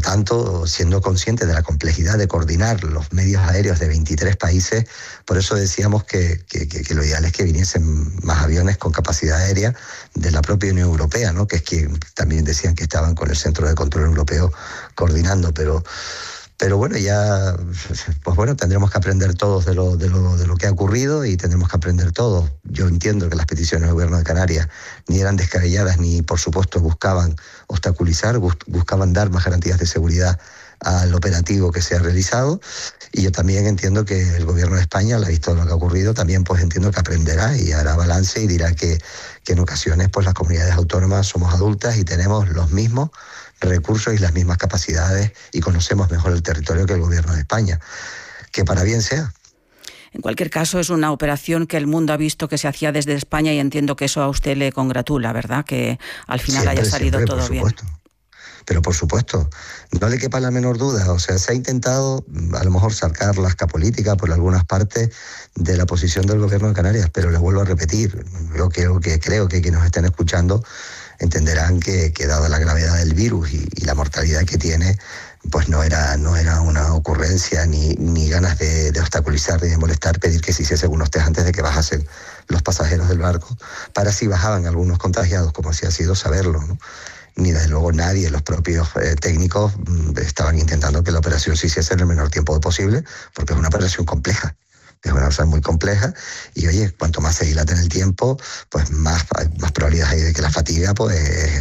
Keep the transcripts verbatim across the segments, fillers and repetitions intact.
tanto, siendo conscientes de la complejidad de coordinar los medios aéreos de veintitrés países, por eso decíamos que, que, que, que lo ideal es que viniesen más aviones con capacidad aérea de la propia Unión Europea, ¿no? Que es que también decían que estaban con el Centro de Control Europeo coordinando, pero... Pero bueno, ya, pues bueno, tendremos que aprender todos de lo, de, lo, de lo que ha ocurrido y tendremos que aprender todos. Yo entiendo que las peticiones del Gobierno de Canarias ni eran descabelladas ni, por supuesto, buscaban obstaculizar, buscaban dar más garantías de seguridad al operativo que se ha realizado. Y yo también entiendo que el Gobierno de España, al visto lo que ha ocurrido, también pues entiendo que aprenderá y hará balance y dirá que, que en ocasiones pues las comunidades autónomas somos adultas y tenemos los mismos recursos y las mismas capacidades y conocemos mejor el territorio que el Gobierno de España. Que para bien sea. En cualquier caso, es una operación que el mundo ha visto que se hacía desde España y entiendo que eso a usted le congratula, ¿verdad? Que al final siempre, haya salido siempre, todo por supuesto. bien. Pero por supuesto, no le quepa la menor duda. O sea, se ha intentado a lo mejor sacar la asca política por algunas partes de la posición del Gobierno de Canarias, pero les vuelvo a repetir, yo creo que, creo que quienes nos estén escuchando entenderán que, que dada la gravedad del virus y, y la mortalidad que tiene, pues no era, no era una ocurrencia ni, ni ganas de, de obstaculizar ni de molestar, pedir que se hiciese unos test antes de que bajasen los pasajeros del barco, para si bajaban algunos contagiados, como si ha sido saberlo, ¿no? Ni desde luego nadie, los propios eh, técnicos estaban intentando que la operación se hiciese en el menor tiempo posible, porque es una operación compleja. Es una cosa muy compleja y, oye, cuanto más se dilata en el tiempo, pues más, más probabilidades hay de que la fatiga pues,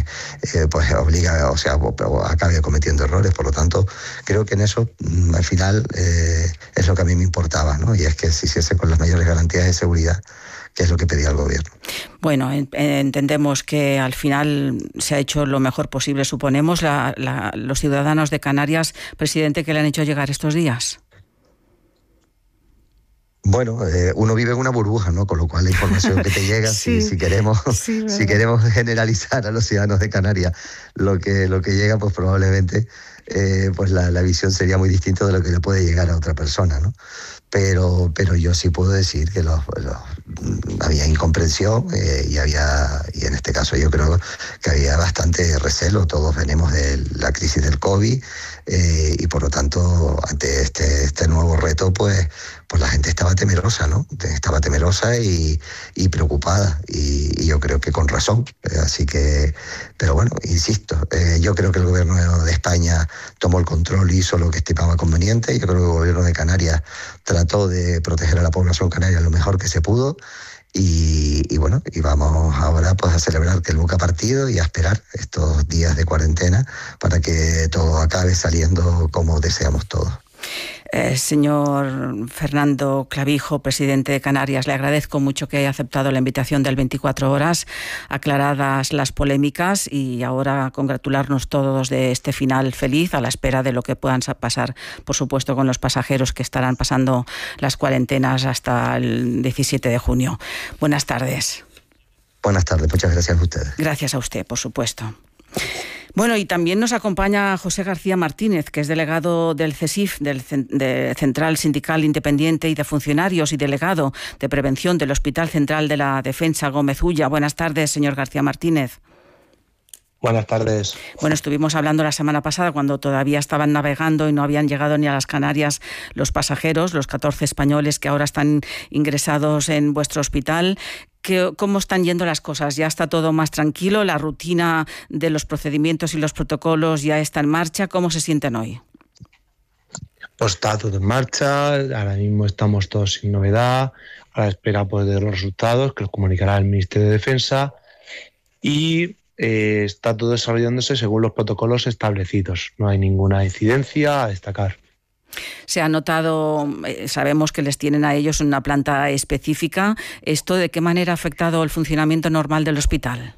eh, pues obliga, o sea, o, o acabe cometiendo errores. Por lo tanto, creo que en eso, al final, eh, es lo que a mí me importaba, ¿no? Y es que se hiciese con las mayores garantías de seguridad, que es lo que pedía el Gobierno. Bueno, entendemos que al final se ha hecho lo mejor posible, suponemos, la, la, los ciudadanos de Canarias, presidente, ¿qué le han hecho llegar estos días? Bueno, eh, uno vive en una burbuja, ¿no? Con lo cual la información que te llega, sí, si, si queremos, sí, si queremos generalizar a los ciudadanos de Canarias lo que lo que llega, pues probablemente eh, pues la, la visión sería muy distinta de lo que le puede llegar a otra persona, ¿no? Pero, pero yo sí puedo decir que los, los, había incomprensión eh, y había, y en este caso yo creo que había bastante recelo. Todos venimos de la crisis del COVID eh, y por lo tanto ante este, este nuevo reto pues, pues la gente estaba temerosa, ¿no? Estaba temerosa y, y preocupada y, y yo creo que con razón. Eh, así que, pero bueno, insisto, eh, yo creo que el Gobierno de España tomó el control y hizo lo que estimaba conveniente. Yo creo que el Gobierno de Canarias trató de proteger a la población canaria lo mejor que se pudo y, y bueno, y vamos ahora pues a celebrar que el buque ha partido y a esperar estos días de cuarentena para que todo acabe saliendo como deseamos todos. Eh, señor Fernando Clavijo, presidente de Canarias, le agradezco mucho que haya aceptado la invitación del veinticuatro horas, aclaradas las polémicas y ahora congratularnos todos de este final feliz a la espera de lo que puedan pasar, por supuesto, con los pasajeros que estarán pasando las cuarentenas hasta el diecisiete de junio. Buenas tardes. Buenas tardes, muchas gracias a ustedes. Gracias a usted, por supuesto. Bueno, y también nos acompaña José García Martínez, que es delegado del CESIF, del de Central Sindical Independiente y de Funcionarios, y delegado de Prevención del Hospital Central de la Defensa Gómez Ulla. Buenas tardes, señor García Martínez. Buenas tardes. Bueno, estuvimos hablando la semana pasada cuando todavía estaban navegando y no habían llegado ni a las Canarias los pasajeros, los catorce españoles que ahora están ingresados en vuestro hospital. ¿Cómo están yendo las cosas? ¿Ya está todo más tranquilo? ¿La rutina de los procedimientos y los protocolos ya está en marcha? ¿Cómo se sienten hoy? Pues está todo en marcha, ahora mismo estamos todos sin novedad, a la espera pues, de los resultados que los comunicará el Ministerio de Defensa y eh, está todo desarrollándose según los protocolos establecidos. No hay ninguna incidencia a destacar. Se ha notado, sabemos que les tienen a ellos una planta específica. ¿Esto de qué manera ha afectado el funcionamiento normal del hospital?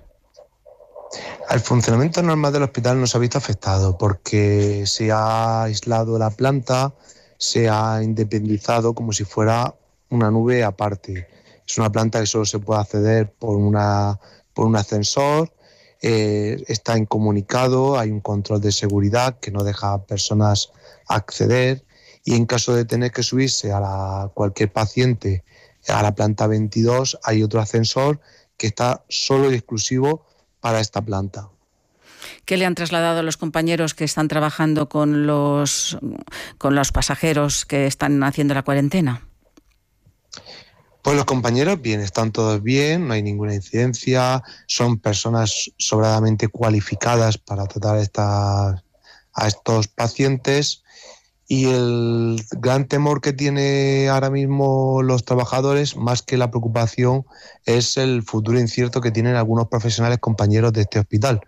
El funcionamiento normal del hospital no se ha visto afectado porque se ha aislado la planta, se ha independizado como si fuera una nube aparte. Es una planta que solo se puede acceder por, una, por un ascensor, eh, está incomunicado, hay un control de seguridad que no deja a personas acceder y en caso de tener que subirse a la, cualquier paciente a la planta veintidós hay otro ascensor que está solo y exclusivo para esta planta. ¿Qué le han trasladado los compañeros que están trabajando con los, con los pasajeros que están haciendo la cuarentena? Pues los compañeros bien, están todos bien, no hay ninguna incidencia, son personas sobradamente cualificadas para tratar esta, a estos pacientes, y el gran temor que tiene ahora mismo los trabajadores, más que la preocupación, es el futuro incierto que tienen algunos profesionales compañeros de este hospital.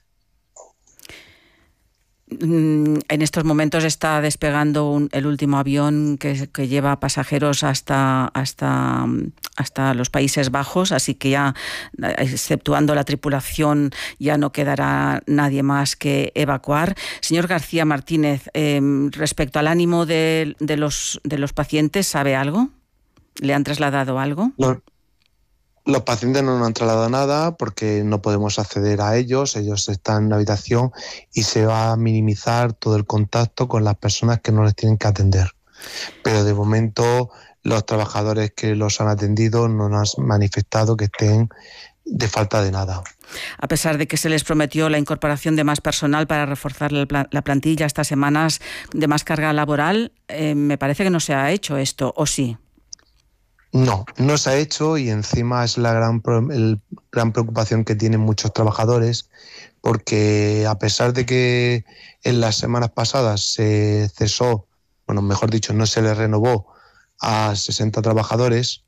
En estos momentos está despegando un, el último avión que, que lleva pasajeros hasta, hasta, hasta los Países Bajos, así que ya, exceptuando la tripulación, ya no quedará nadie más que evacuar. Señor García Martínez, eh, respecto al ánimo de, de, los, de los pacientes, ¿sabe algo? ¿Le han trasladado algo? No. Los pacientes no nos han trasladado nada porque no podemos acceder a ellos, ellos están en la habitación y se va a minimizar todo el contacto con las personas que no les tienen que atender. Pero de momento los trabajadores que los han atendido no nos han manifestado que estén de falta de nada. A pesar de que se les prometió la incorporación de más personal para reforzar la plantilla estas semanas de más carga laboral, eh, me parece que no se ha hecho esto, ¿o sí? No, no se ha hecho, y encima es la gran, el, gran preocupación que tienen muchos trabajadores, porque a pesar de que en las semanas pasadas se cesó, bueno, mejor dicho, no se les renovó a sesenta trabajadores,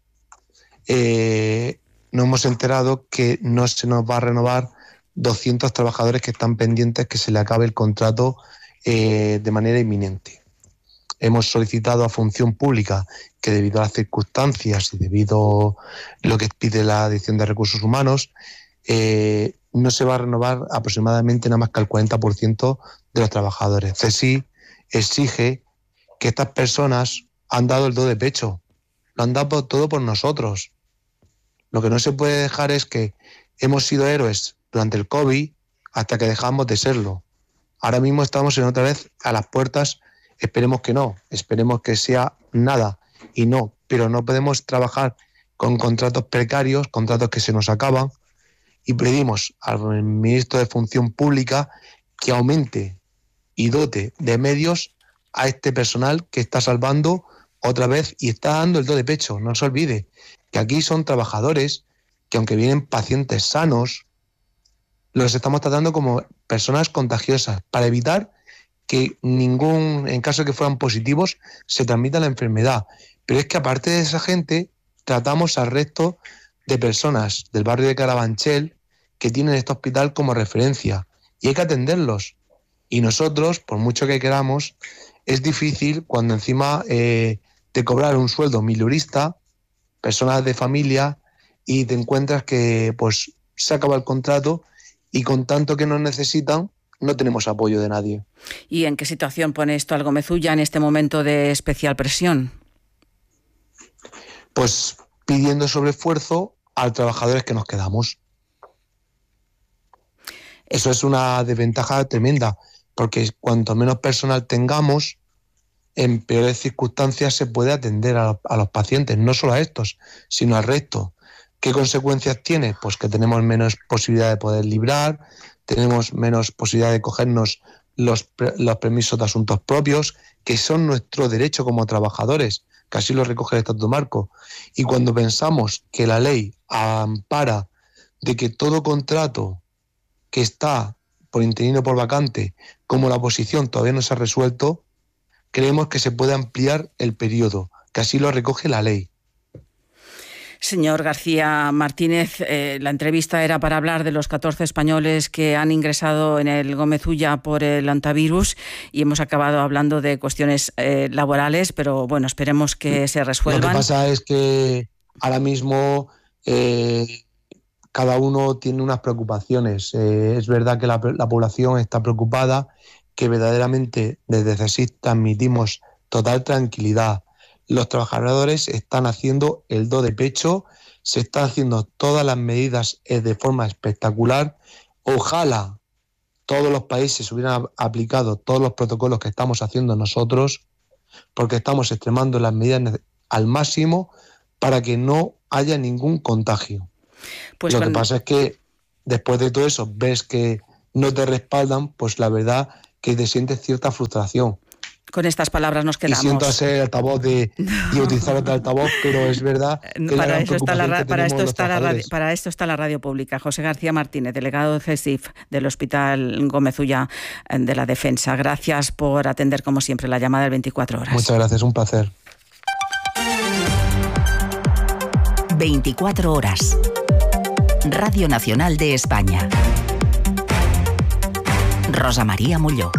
eh, nos hemos enterado que no se nos va a renovar doscientos trabajadores que están pendientes que se le acabe el contrato eh, de manera inminente. Hemos solicitado a Función Pública que, debido a las circunstancias y debido a lo que pide la Dirección de Recursos Humanos, eh, no se va a renovar aproximadamente nada más que el cuarenta por ciento de los trabajadores. C S I exige que estas personas han dado el do de pecho, lo han dado todo por nosotros. Lo que no se puede dejar es que hemos sido héroes durante el COVID hasta que dejamos de serlo. Ahora mismo estamos en otra vez a las puertas. Esperemos que no, esperemos que sea nada y no, pero no podemos trabajar con contratos precarios, contratos que se nos acaban, y pedimos al ministro de Función Pública que aumente y dote de medios a este personal que está salvando otra vez y está dando el do de pecho. No se olvide que aquí son trabajadores que, aunque vienen pacientes sanos, los estamos tratando como personas contagiosas para evitar que ningún, en caso de que fueran positivos, se transmita la enfermedad. Pero es que aparte de esa gente, tratamos al resto de personas del barrio de Carabanchel que tienen este hospital como referencia, y hay que atenderlos. Y nosotros, por mucho que queramos, es difícil cuando encima eh, te cobrar un sueldo milurista, personas de familia, y te encuentras que pues se acaba el contrato y con tanto que nos necesitan, no tenemos apoyo de nadie. ¿Y en qué situación pone esto al Gómez Ulla en este momento de especial presión? Pues pidiendo sobreesfuerzo a los trabajadores que nos quedamos. Eso es una desventaja tremenda, porque cuanto menos personal tengamos, en peores circunstancias se puede atender a, a los pacientes, no solo a estos, sino al resto. ¿Qué consecuencias tiene? Pues que tenemos menos posibilidad de poder librar, tenemos menos posibilidad de cogernos los, los permisos de asuntos propios, que son nuestro derecho como trabajadores, que así lo recoge el Estatuto Marco. Y cuando pensamos que la ley ampara de que todo contrato que está por interino o por vacante, como la oposición todavía no se ha resuelto, creemos que se puede ampliar el periodo, que así lo recoge la ley. Señor García Martínez, eh, la entrevista era para hablar de los catorce españoles que han ingresado en el Gómez Ulla por el hantavirus, y hemos acabado hablando de cuestiones eh, laborales, pero bueno, esperemos que se resuelvan. Lo que pasa es que ahora mismo eh, cada uno tiene unas preocupaciones. Eh, es verdad que la, la población está preocupada, que verdaderamente desde C S I transmitimos total tranquilidad. Los trabajadores están haciendo el do de pecho, se están haciendo todas las medidas de forma espectacular. Ojalá todos los países hubieran aplicado todos los protocolos que estamos haciendo nosotros, porque estamos extremando las medidas al máximo para que no haya ningún contagio. Pues lo con... que pasa es que después de todo eso ves que no te respaldan, pues la verdad que te sientes cierta frustración. Con estas palabras nos quedamos. Y siento ser altavoz de, y utilizar el altavoz, pero es verdad que para, eso está la, para, esto está la radio, para esto está la radio pública. José García Martínez, delegado de GESIF del Hospital Gómez Ulla de la Defensa. Gracias por atender, como siempre, la llamada del veinticuatro horas. Muchas gracias, un placer. veinticuatro horas. Radio Nacional de España. Rosa María Molló.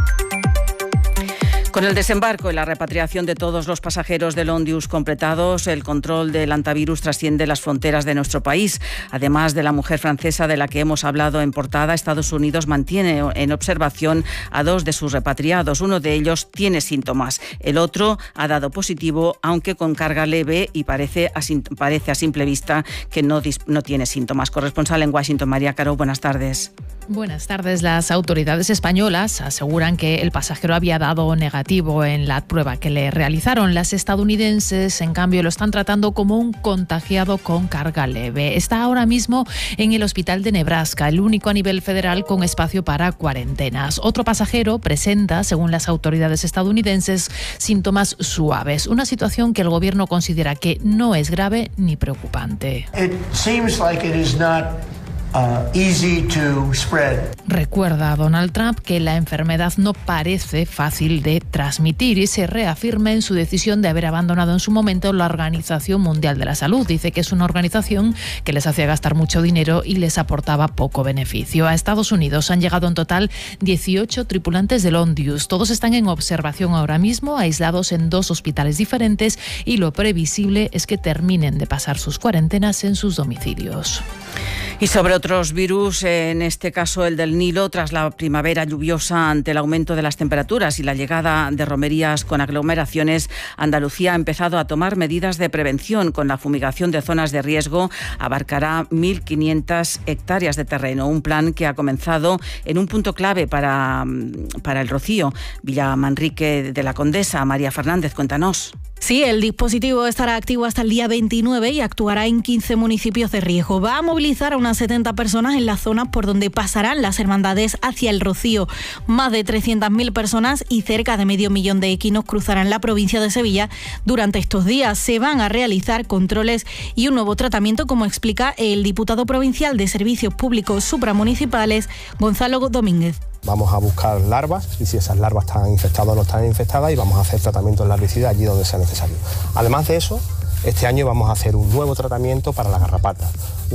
Con el desembarco y la repatriación de todos los pasajeros del Ondius completados, el control del hantavirus trasciende las fronteras de nuestro país. Además de la mujer francesa de la que hemos hablado en portada, Estados Unidos mantiene en observación a dos de sus repatriados. Uno de ellos tiene síntomas. El otro ha dado positivo, aunque con carga leve, y parece a, parece a simple vista que no, no tiene síntomas. Corresponsal en Washington, María Caro, buenas tardes. Buenas tardes. Las autoridades españolas aseguran que el pasajero había dado negativo en la prueba que le realizaron. Las estadounidenses, en cambio, lo están tratando como un contagiado con carga leve. Está ahora mismo en el hospital de Nebraska, el único a nivel federal con espacio para cuarentenas. Otro pasajero presenta, según las autoridades estadounidenses, síntomas suaves. Una situación que el gobierno considera que no es grave ni preocupante. It seems like it is not Uh, easy to spread. Recuerda Donald Trump que la enfermedad no parece fácil de transmitir y se reafirma en su decisión de haber abandonado en su momento la Organización Mundial de la Salud. Dice que es una organización que les hacía gastar mucho dinero y les aportaba poco beneficio. A Estados Unidos han llegado en total dieciocho tripulantes del Ondius. Todos están en observación ahora mismo, aislados en dos hospitales diferentes, y lo previsible es que terminen de pasar sus cuarentenas en sus domicilios. Y sobre otros virus, en este caso el del Nilo, tras la primavera lluviosa, ante el aumento de las temperaturas y la llegada de romerías con aglomeraciones, Andalucía ha empezado a tomar medidas de prevención. Con la fumigación de zonas de riesgo abarcará mil quinientas hectáreas de terreno, un plan que ha comenzado en un punto clave para, para el Rocío. Villamanrique de la Condesa. María Fernández, cuéntanos. Sí, el dispositivo estará activo hasta el día veintinueve y actuará en quince municipios de riesgo. Va a movilizar a unas setenta personas en las zonas por donde pasarán las hermandades hacia el Rocío. Más de trescientas mil personas y cerca de medio millón de equinos cruzarán la provincia de Sevilla durante estos días. Se van a realizar controles y un nuevo tratamiento, como explica el diputado provincial de Servicios Públicos Supramunicipales, Gonzalo Domínguez. Vamos a buscar larvas y si esas larvas están infectadas o no están infectadas, y vamos a hacer tratamientos larvicidas allí donde sea necesario. Además de eso, este año vamos a hacer un nuevo tratamiento para la garrapata.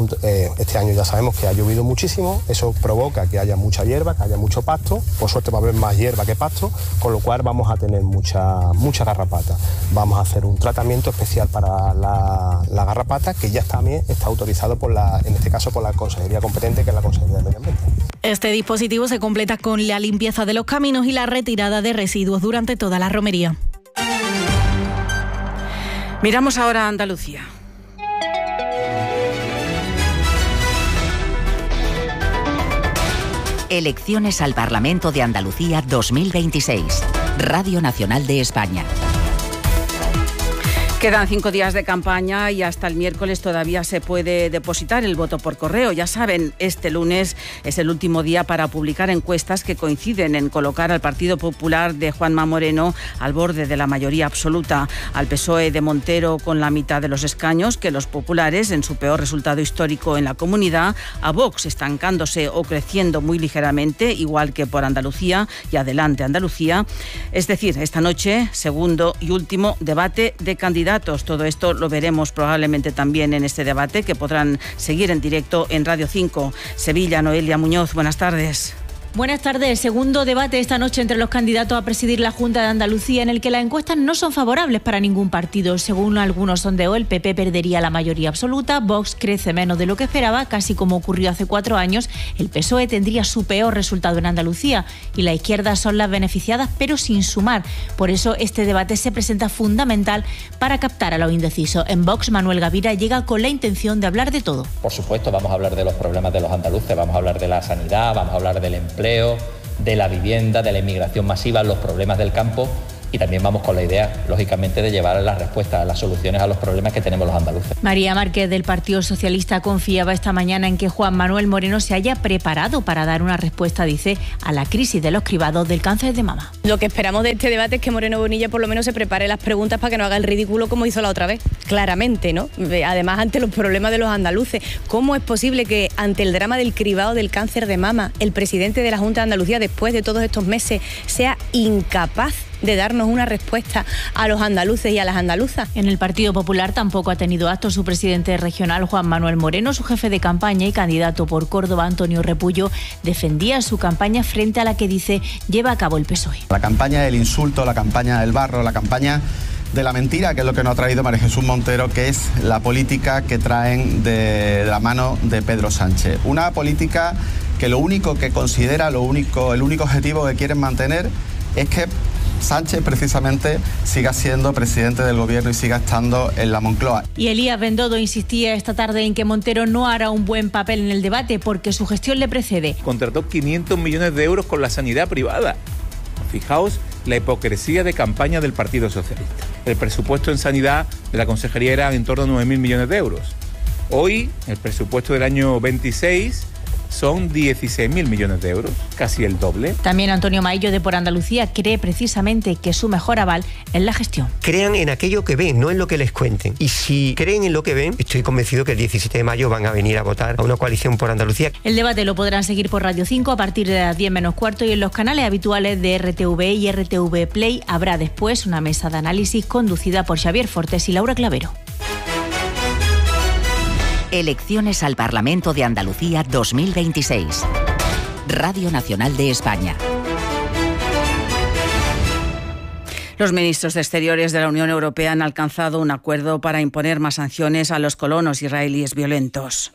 Este año ya sabemos que ha llovido muchísimo, eso provoca que haya mucha hierba, que haya mucho pasto. Por suerte va a haber más hierba que pasto, con lo cual vamos a tener mucha, mucha garrapata. Vamos a hacer un tratamiento especial para la, la garrapata, que ya también está autorizado por la, en este caso por la Consejería competente, que es la Consejería de Medio Ambiente. Este dispositivo se completa con la limpieza de los caminos y la retirada de residuos durante toda la romería. Miramos ahora a Andalucía. Elecciones al Parlamento de Andalucía dos mil veintiséis. Radio Nacional de España. Quedan cinco días de campaña y hasta el miércoles todavía se puede depositar el voto por correo. Ya saben, este lunes es el último día para publicar encuestas que coinciden en colocar al Partido Popular de Juanma Moreno al borde de la mayoría absoluta, al P S O E de Montero con la mitad de los escaños que los populares en su peor resultado histórico en la comunidad, a Vox estancándose o creciendo muy ligeramente, igual que por Andalucía y Adelante Andalucía. Es decir, esta noche, segundo y último debate de candidatos. Todo esto lo veremos probablemente también en este debate, que podrán seguir en directo en Radio cinco. Sevilla, Noelia Muñoz, buenas tardes. Buenas tardes. Segundo debate esta noche entre los candidatos a presidir la Junta de Andalucía, en el que las encuestas no son favorables para ningún partido. Según algunos sondeos, el P P perdería la mayoría absoluta, Vox crece menos de lo que esperaba, casi como ocurrió hace cuatro años, el P S O E tendría su peor resultado en Andalucía y la izquierda son las beneficiadas, pero sin sumar. Por eso este debate se presenta fundamental para captar a los indecisos. En Vox, Manuel Gavira llega con la intención de hablar de todo. Por supuesto, vamos a hablar de los problemas de los andaluces, vamos a hablar de la sanidad, vamos a hablar del empleo, de la vivienda, de la inmigración masiva, los problemas del campo, y también vamos con la idea, lógicamente, de llevar las respuestas, las soluciones a los problemas que tenemos los andaluces. María Márquez del Partido Socialista confiaba esta mañana en que Juan Manuel Moreno se haya preparado para dar una respuesta, dice, a la crisis de los cribados del cáncer de mama. Lo que esperamos de este debate es que Moreno Bonilla por lo menos se prepare las preguntas para que no haga el ridículo como hizo la otra vez, claramente, ¿no? Además, ante los problemas de los andaluces, ¿cómo es posible que ante el drama del cribado del cáncer de mama, el presidente de la Junta de Andalucía, después de todos estos meses, sea incapaz de darnos una respuesta a los andaluces y a las andaluzas? En el Partido Popular tampoco ha tenido acto su presidente regional, Juan Manuel Moreno. Su jefe de campaña y candidato por Córdoba, Antonio Repullo, defendía su campaña frente a la que dice lleva a cabo el P S O E. La campaña del insulto, la campaña del barro, la campaña de la mentira, que es lo que nos ha traído María Jesús Montero, que es la política que traen de, de la mano de Pedro Sánchez. Una política que lo único que considera, lo único, el único objetivo que quieren mantener es que Sánchez precisamente siga siendo presidente del gobierno y siga estando en la Moncloa. Y Elías Bendodo insistía esta tarde en que Montero no hará un buen papel en el debate porque su gestión le precede. Contrató quinientos millones de euros con la sanidad privada. Fijaos la hipocresía de campaña del Partido Socialista. El presupuesto en sanidad de la consejería era en torno a nueve mil millones de euros. Hoy, el presupuesto del año veintiséis son dieciséis mil millones de euros, casi el doble. También Antonio Maillo de Por Andalucía cree precisamente que su mejor aval es la gestión. Crean en aquello que ven, no en lo que les cuenten. Y si creen en lo que ven, estoy convencido que el diecisiete de mayo van a venir a votar a una coalición por Andalucía. El debate lo podrán seguir por Radio cinco a partir de las diez menos cuarto y en los canales habituales de R T V y R T V Play. Habrá después una mesa de análisis conducida por Xavier Fortes y Laura Clavero. Elecciones al Parlamento de Andalucía dos mil veintiséis. Radio Nacional de España. Los ministros de Exteriores de la Unión Europea han alcanzado un acuerdo para imponer más sanciones a los colonos israelíes violentos.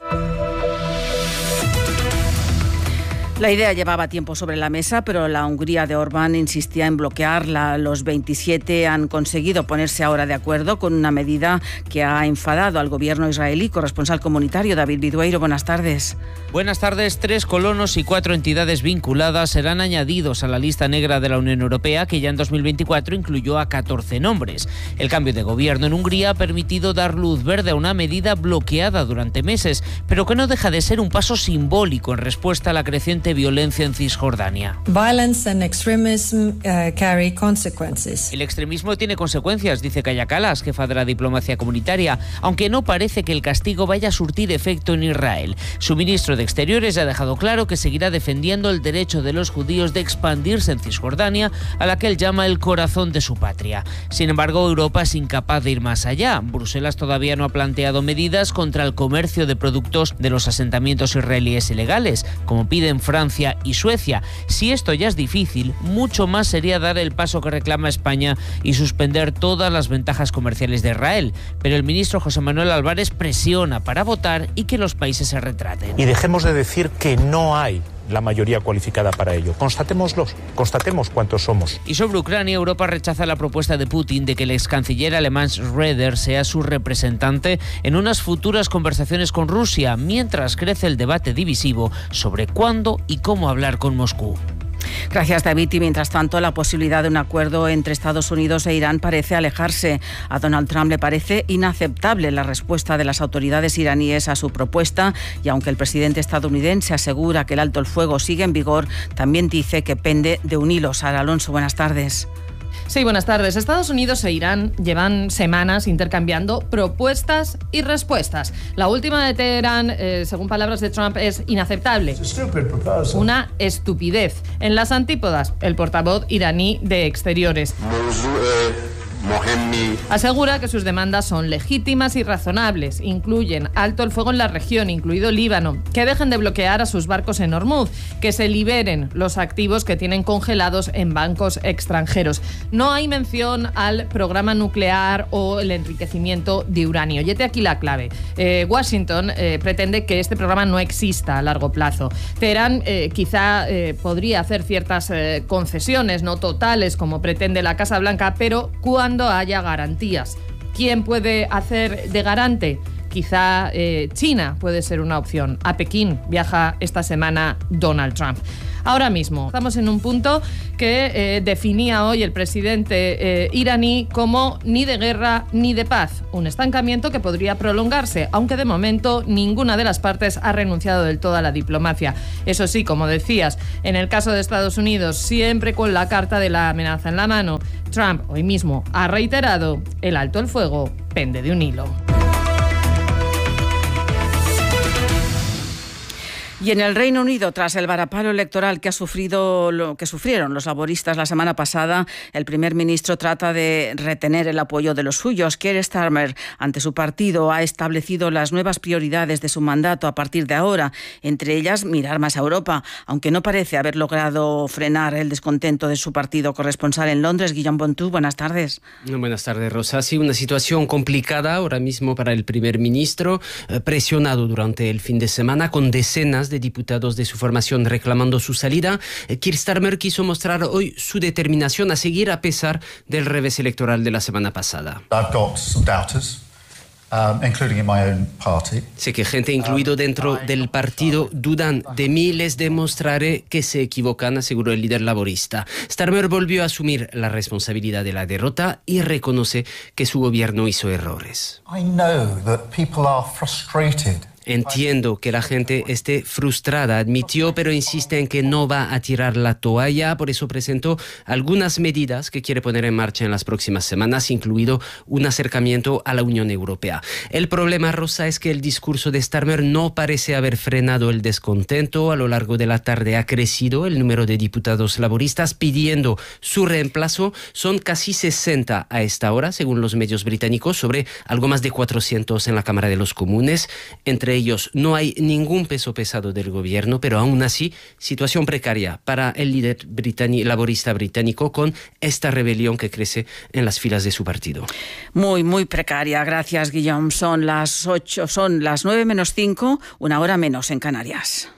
La idea llevaba tiempo sobre la mesa, pero la Hungría de Orbán insistía en bloquearla. Los veintisiete han conseguido ponerse ahora de acuerdo con una medida que ha enfadado al gobierno israelí. Corresponsal comunitario David Bidueiro, buenas tardes. Buenas tardes. Tres colonos y cuatro entidades vinculadas serán añadidos a la lista negra de la Unión Europea, que ya en dos mil veinticuatro incluyó a catorce nombres. El cambio de gobierno en Hungría ha permitido dar luz verde a una medida bloqueada durante meses, pero que no deja de ser un paso simbólico en respuesta a la creciente violencia en Cisjordania. Violence and extremism uh, carry consequences. El extremismo tiene consecuencias, dice Kaja Kallas, jefa de la diplomacia comunitaria, aunque no parece que el castigo vaya a surtir efecto en Israel. Su ministro de Exteriores ha dejado claro que seguirá defendiendo el derecho de los judíos de expandirse en Cisjordania, a la que él llama el corazón de su patria. Sin embargo, Europa es incapaz de ir más allá. Bruselas todavía no ha planteado medidas contra el comercio de productos de los asentamientos israelíes ilegales, como piden Francia y Suecia. Si esto ya es difícil, mucho más sería dar el paso que reclama España y suspender todas las ventajas comerciales de Israel. Pero el ministro José Manuel Álvarez presiona para votar y que los países se retraten. Y dejemos de decir que no hay la mayoría cualificada para ello. Constatémoslos, constatemos cuántos somos. Y sobre Ucrania, Europa rechaza la propuesta de Putin de que el ex canciller alemán Schröder sea su representante en unas futuras conversaciones con Rusia, mientras crece el debate divisivo sobre cuándo y cómo hablar con Moscú. Gracias, David. Y mientras tanto, la posibilidad de un acuerdo entre Estados Unidos e Irán parece alejarse. A Donald Trump le parece inaceptable la respuesta de las autoridades iraníes a su propuesta, y aunque el presidente estadounidense asegura que el alto el fuego sigue en vigor, también dice que pende de un hilo. Sara Alonso, buenas tardes. Sí, buenas tardes. Estados Unidos e Irán llevan semanas intercambiando propuestas y respuestas. La última de Teherán, eh, según palabras de Trump, es inaceptable. Una estupidez. En las antípodas, el portavoz iraní de Exteriores asegura que sus demandas son legítimas y razonables. Incluyen alto el fuego en la región, incluido Líbano, que dejen de bloquear a sus barcos en Hormuz, que se liberen los activos que tienen congelados en bancos extranjeros. No hay mención al programa nuclear o el enriquecimiento de uranio. Y este aquí la clave. Eh, Washington eh, pretende que este programa no exista a largo plazo. Teherán eh, quizá eh, podría hacer ciertas eh, concesiones, no totales, como pretende la Casa Blanca, pero cuando haya garantías. ¿Quién puede hacer de garante? Quizá eh, China puede ser una opción. A Pekín viaja esta semana Donald Trump. Ahora mismo estamos en un punto que eh, definía hoy el presidente eh, iraní como ni de guerra ni de paz, un estancamiento que podría prolongarse, aunque de momento ninguna de las partes ha renunciado del todo a la diplomacia. Eso sí, como decías, en el caso de Estados Unidos, siempre con la carta de la amenaza en la mano, Trump hoy mismo ha reiterado: el alto el fuego pende de un hilo. Y en el Reino Unido, tras el varapalo electoral que ha sufrido lo que sufrieron los laboristas la semana pasada, el primer ministro trata de retener el apoyo de los suyos. Keir Starmer, ante su partido, ha establecido las nuevas prioridades de su mandato a partir de ahora, entre ellas mirar más a Europa, aunque no parece haber logrado frenar el descontento de su partido. Corresponsal en Londres, Guillaume Bontou, buenas tardes. Buenas tardes, Rosa. Sí, una situación complicada ahora mismo para el primer ministro, eh, presionado durante el fin de semana con decenas de diputados de su formación reclamando su salida. Keir Starmer quiso mostrar hoy su determinación a seguir a pesar del revés electoral de la semana pasada. I've got some doubters. Um, including in my own party. Sé que gente incluido dentro del partido dudan de mí, les demostraré que se equivocan, aseguró el líder laborista. Starmer volvió a asumir la responsabilidad de la derrota y reconoce que su gobierno hizo errores. I know that people are frustrated. Entiendo que la gente esté frustrada, admitió, pero insiste en que no va a tirar la toalla. Por eso presentó algunas medidas que quiere poner en marcha en las próximas semanas, incluido un acercamiento a la Unión Europea. El problema, Rosa, es que el discurso de Starmer no parece haber frenado el descontento. A lo largo de la tarde ha crecido el número de diputados laboristas pidiendo su reemplazo. Son casi sesenta a esta hora, según los medios británicos, sobre algo más de cuatrocientos en la Cámara de los Comunes. Entre ellos no hay ningún peso pesado del gobierno, pero aún así, situación precaria para el líder británico, laborista británico, con esta rebelión que crece en las filas de su partido. Muy, muy precaria. Gracias, Guillaume. Son las ocho, son las nueve menos cinco, una hora menos en Canarias.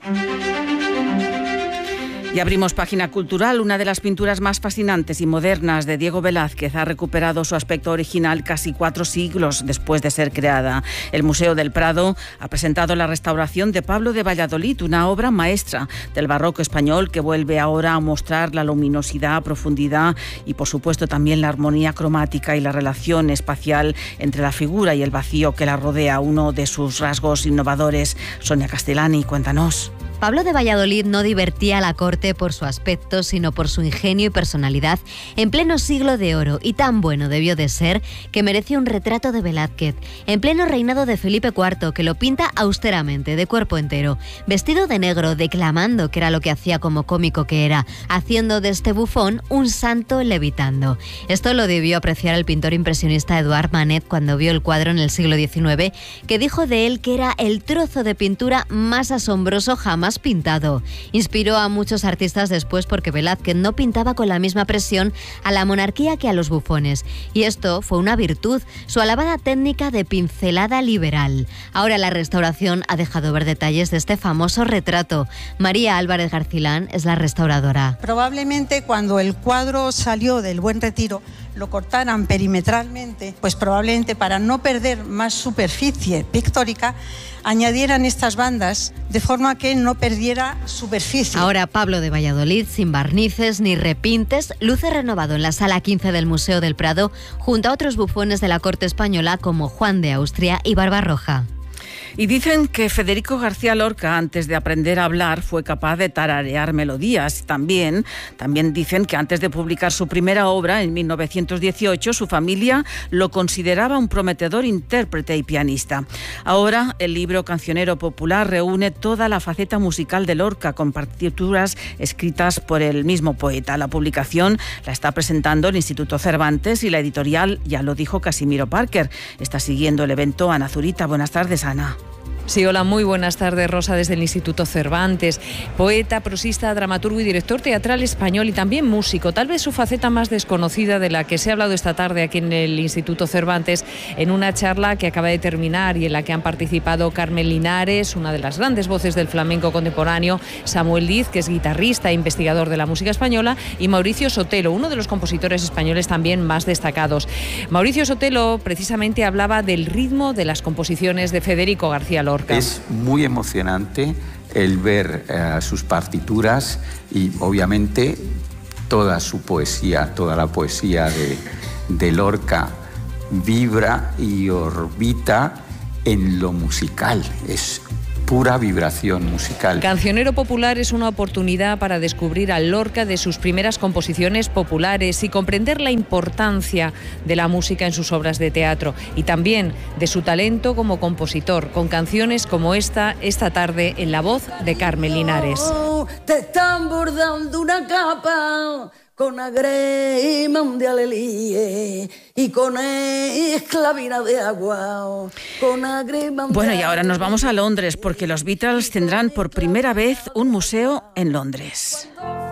Y abrimos página cultural. Una de las pinturas más fascinantes y modernas de Diego Velázquez ha recuperado su aspecto original casi cuatro siglos después de ser creada. El Museo del Prado ha presentado la restauración de Pablo de Valladolid, una obra maestra del barroco español que vuelve ahora a mostrar la luminosidad, profundidad y, por supuesto, también la armonía cromática y la relación espacial entre la figura y el vacío que la rodea, uno de sus rasgos innovadores. Sonia Castellani, cuéntanos. Pablo de Valladolid no divertía a la corte por su aspecto, sino por su ingenio y personalidad en pleno siglo de oro, y tan bueno debió de ser que mereció un retrato de Velázquez en pleno reinado de Felipe cuarto, que lo pinta austeramente, de cuerpo entero, vestido de negro, declamando, que era lo que hacía como cómico que era, haciendo de este bufón un santo levitando. Esto lo debió apreciar el pintor impresionista Eduard Manet cuando vio el cuadro en el siglo diecinueve, que dijo de él que era el trozo de pintura más asombroso jamás pintado. Inspiró a muchos artistas después, porque Velázquez no pintaba con la misma presión a la monarquía que a los bufones, y esto fue una virtud, su alabada técnica de pincelada liberal. Ahora la restauración ha dejado ver detalles de este famoso retrato. María Álvarez Garcilán es la restauradora. Probablemente cuando el cuadro salió del Buen Retiro lo cortaran perimetralmente, pues probablemente para no perder más superficie pictórica, añadieran estas bandas de forma que no perdiera superficie. Ahora Pablo de Valladolid, sin barnices ni repintes, luce renovado en la sala quince del Museo del Prado, junto a otros bufones de la corte española como Juan de Austria y Barbarroja. Y dicen que Federico García Lorca, antes de aprender a hablar, fue capaz de tararear melodías. También, también dicen que antes de publicar su primera obra, en mil novecientos dieciocho, su familia lo consideraba un prometedor intérprete y pianista. Ahora, el libro cancionero popular reúne toda la faceta musical de Lorca, con partituras escritas por el mismo poeta. La publicación la está presentando el Instituto Cervantes y la editorial ya lo dijo Casimiro Parker. Está siguiendo el evento Ana Zurita. Buenas tardes, Ana. Sí, hola, muy buenas tardes, Rosa, desde el Instituto Cervantes. Poeta, prosista, dramaturgo y director teatral español y también músico. Tal vez su faceta más desconocida, de la que se ha hablado esta tarde aquí en el Instituto Cervantes, en una charla que acaba de terminar y en la que han participado Carmen Linares, una de las grandes voces del flamenco contemporáneo, Samuel Diz, que es guitarrista e investigador de la música española, y Mauricio Sotelo, uno de los compositores españoles también más destacados. Mauricio Sotelo precisamente hablaba del ritmo de las composiciones de Federico García Lorca. Es muy emocionante el ver eh, sus partituras y obviamente toda su poesía, toda la poesía de, de Lorca vibra y orbita en lo musical. Es pura vibración musical. Cancionero Popular es una oportunidad para descubrir a Lorca de sus primeras composiciones populares y comprender la importancia de la música en sus obras de teatro y también de su talento como compositor, con canciones como esta, esta tarde, en la voz de Carmen Linares. Te están bordando una capa con agrema de alelíe y con esclavina de agua. Con agrema de Bueno, y ahora nos vamos a Londres porque los Beatles tendrán por primera vez un museo en Londres.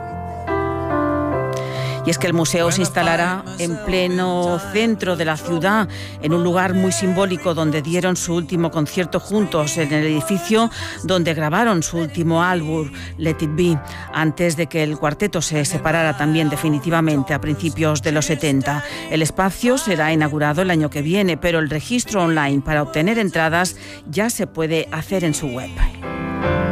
Y es que el museo se instalará en pleno centro de la ciudad, en un lugar muy simbólico donde dieron su último concierto juntos, en el edificio donde grabaron su último álbum, Let It Be, antes de que el cuarteto se separara también definitivamente a principios de los setenta. El espacio será inaugurado el año que viene, pero el registro online para obtener entradas ya se puede hacer en su web.